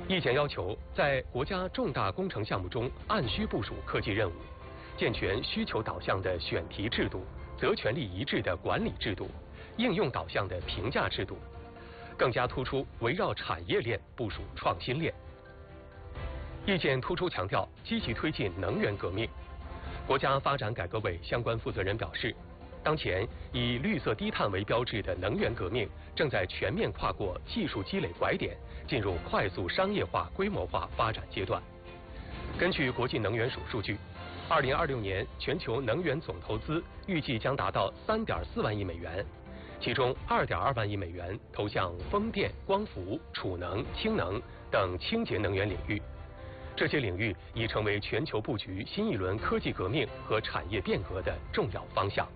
意见要求在国家重大工程项目中按需部署科技任务，健全需求导向的选题制度、责权利一致的管理制度、应用导向的评价制度，更加突出围绕产业链部署创新链。意见突出强调积极推进能源革命。国家发展改革委相关负责人表示，当前以绿色低碳为标志的能源革命正在全面跨过技术积累拐点，进入快速商业化、规模化发展阶段。根据国际能源署数据，2026年全球能源总投资预计将达到3.4万亿美元，其中2.2万亿美元投向风电、光伏、储能、氢能等清洁能源领域。这些领域已成为全球布局新一轮科技革命和产业变革的重要方向。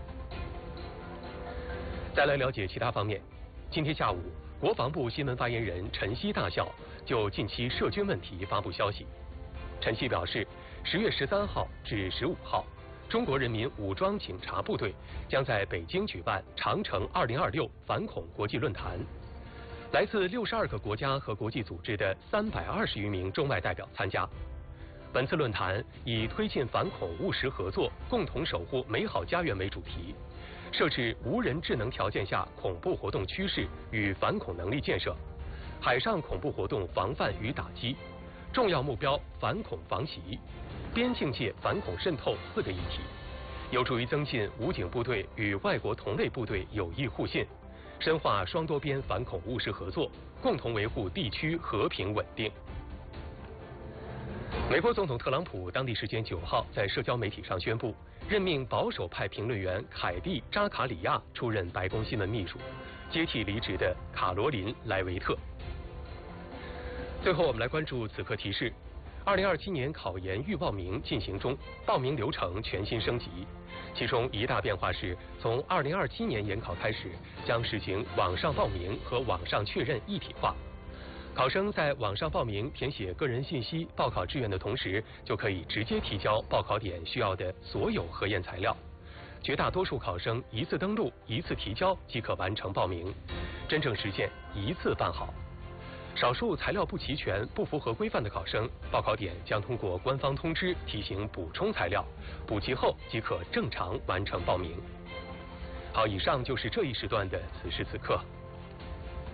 再来了解其他方面。今天下午，国防部新闻发言人陈希大校就近期涉军问题发布消息。陈希表示，10月13号至15号，中国人民武装警察部队将在北京举办长城2026反恐国际论坛。来自62个国家和国际组织的320余名中外代表参加。本次论坛以推进反恐务实合作，共同守护美好家园为主题，设置无人智能条件下恐怖活动趋势与反恐能力建设、海上恐怖活动防范与打击、重要目标反恐防袭、边境界反恐渗透4个议题，有助于增进武警部队与外国同类部队友谊互信，深化双多边反恐务实合作，共同维护地区和平稳定。美国总统特朗普当地时间9号在社交媒体上宣布，任命保守派评论员凯蒂·扎卡里亚出任白宫新闻秘书，接替离职的卡罗琳·莱维特。最后，我们来关注此刻提示：2027年考研预报名进行中，报名流程全新升级。其中一大变化是，从2027年研考开始，将实行网上报名和网上确认一体化。考生在网上报名填写个人信息、报考志愿的同时，就可以直接提交报考点需要的所有核验材料。绝大多数考生一次登录、一次提交即可完成报名，真正实现一次办好。少数材料不齐全、不符合规范的考生，报考点将通过官方通知提醒补充材料，补齐后即可正常完成报名。好，以上就是这一时段的此时此刻。